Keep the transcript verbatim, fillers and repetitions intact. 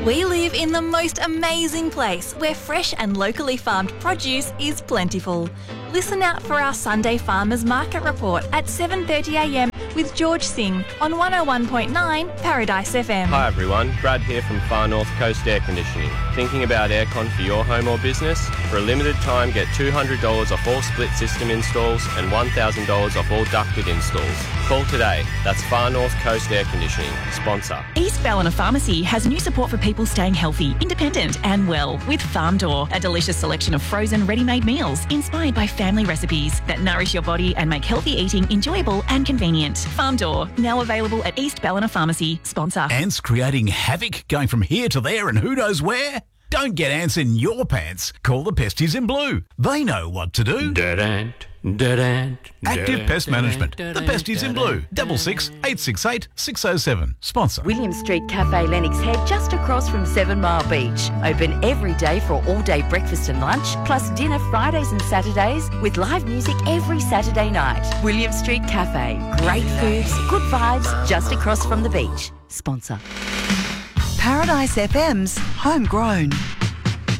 We live in the most amazing place where fresh and locally farmed produce is plentiful. Listen out for our Sunday Farmers Market report at seven thirty a m with George Singh on one oh one point nine Paradise F M. Hi everyone, Brad here from Far North Coast Air Conditioning. Thinking about aircon for your home or business? For a limited time, get two hundred dollars off all split system installs and one thousand dollars off all ducted installs. Call today. That's Far North Coast Air Conditioning, sponsor. East Ballina Pharmacy has new support for people staying healthy, independent and well with Farm Door, a delicious selection of frozen ready-made meals inspired by family recipes that nourish your body and make healthy eating enjoyable and convenient. Farm Door, now available at East Ballina Pharmacy, sponsor. Ants creating havoc, going from here to there and who knows where? Don't get ants in your pants. Call the Pesties in Blue. They know what to do. Dead ant, dead ant. Active Pest Management. The Pesties in Blue. Double six eight six eight six oh seven. Sponsor. William Street Cafe Lennox Head, just across from Seven Mile Beach. Open every day for all-day breakfast and lunch, plus dinner Fridays and Saturdays with live music every Saturday night. William Street Cafe. Great foods, good vibes, just across from the beach. Sponsor. Paradise F M's Homegrown.